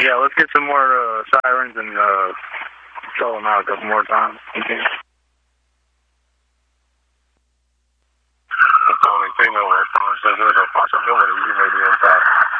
Yeah, let's get some more sirens and call them out a couple more times. Okay. The only thing though, there's a possibility you may be inside.